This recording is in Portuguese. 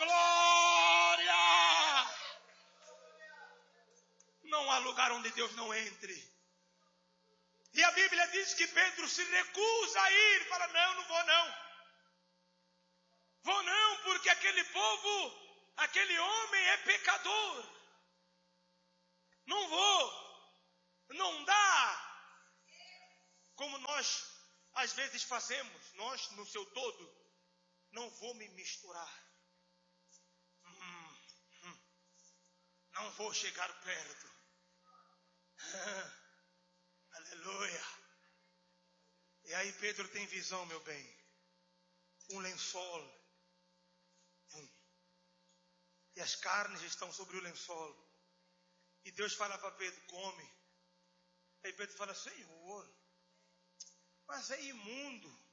glória! Não há lugar onde Deus não entre. E a Bíblia diz que Pedro se recusa a ir. Fala, não vou não. Vou não, porque aquele povo, aquele homem é pecador. Não vou. Não dá. Como nós às vezes fazemos, nós no seu todo, não vou me misturar. Não vou chegar perto. Aleluia. E aí Pedro tem visão, meu bem. Um lençol. E as carnes estão sobre o lençol. E Deus fala para Pedro, come. Aí Pedro fala, Senhor, mas é imundo.